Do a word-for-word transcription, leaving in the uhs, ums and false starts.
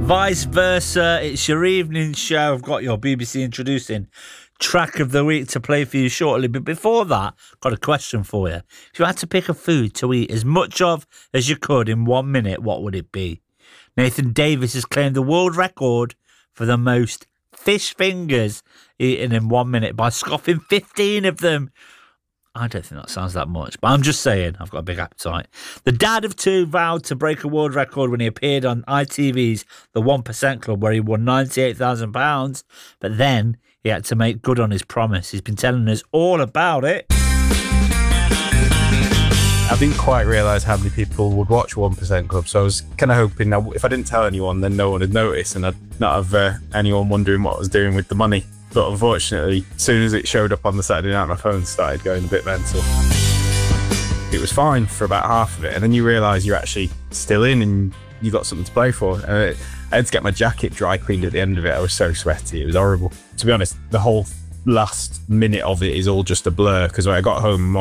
Vice versa, it's your evening show. I've got your B B C Introducing track of the week to play for you shortly. But before that, got a question for you. If you had to pick a food to eat as much of as you could in one minute, what would it be? Nathan Davis has claimed the world record for the most fish fingers eaten in one minute by scoffing fifteen of them. I don't think that sounds that much, but I'm just saying, I've got a big appetite. The dad of two vowed to break a world record when he appeared on I T V's The one percent Club, where he won ninety-eight thousand pounds, but then he had to make good on his promise. He's been telling us all about it. I didn't quite realise how many people would watch one percent Club, so I was kind of hoping that if I didn't tell anyone, then no one would notice and I'd not have uh, anyone wondering what I was doing with the money. But unfortunately, as soon as it showed up on the Saturday night, my phone started going a bit mental. It was fine for about half of it, and then you realise you're actually still in and you got something to play for. And it, I had to get my jacket dry cleaned at the end of it. I was so sweaty, it was horrible. To be honest, the whole last minute of it is all just a blur, because when I got home